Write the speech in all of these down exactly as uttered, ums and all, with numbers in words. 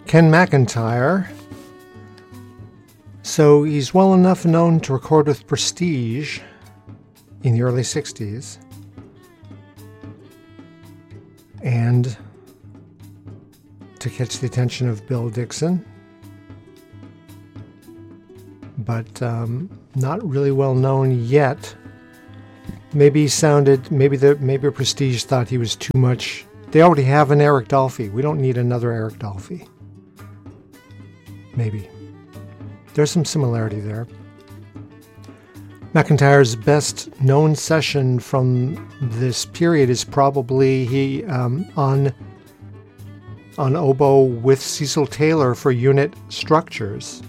Ken McEntire. So he's well enough known to record with Prestige in the early sixties. And to catch the attention of Bill Dixon. But um, not really well known yet. Maybe he sounded, maybe the maybe Prestige thought he was too much. They already have an Eric Dolphy. We don't need another Eric Dolphy. Maybe. There's some similarity there. McEntire's best known session from this period is probably he um, on on oboe with Cecil Taylor for Unit Structures.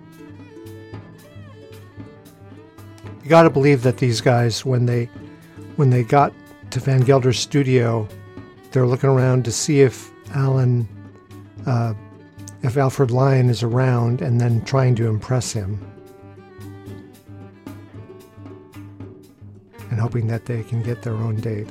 You got to believe that these guys, when they when they got to Van Gelder's studio, they're looking around to see if Alan, uh, if Alfred Lion is around, and then trying to impress him, and hoping that they can get their own date.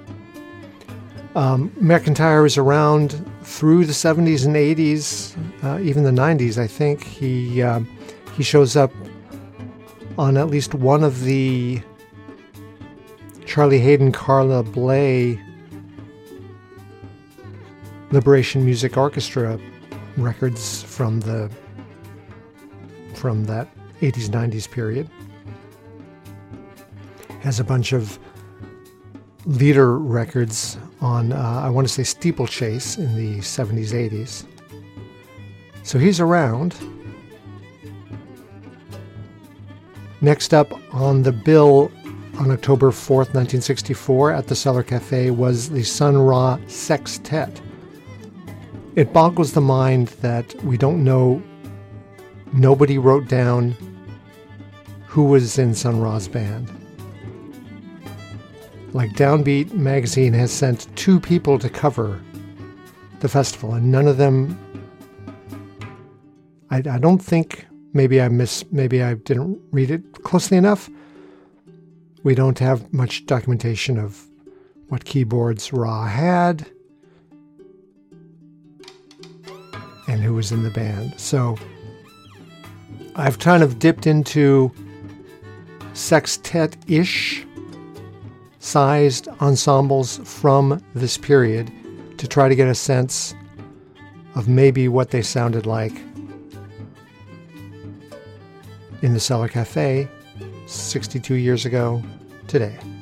Um, McEntire is around through the seventies and eighties, uh, even the nineties. I think he uh, he shows up on at least one of the Charlie Hayden, Carla Bley Liberation Music Orchestra records from the from that eighties, nineties period. Has a bunch of leader records on, uh, I want to say, Steeplechase in the seventies, eighties. So he's around. Next up on the bill on October fourth, nineteen sixty-four at the Cellar Cafe was the Sun Ra Sextet. It boggles the mind that we don't know, nobody wrote down who was in Sun Ra's band. Like Downbeat magazine has sent two people to cover the festival, and none of them, I, I don't think, maybe I miss, maybe I didn't read it closely enough. We don't have much documentation of what keyboards Ra had and who was in the band. So I've kind of dipped into sextet-ish sized ensembles from this period to try to get a sense of maybe what they sounded like in the Cellar Cafe sixty-two years ago today.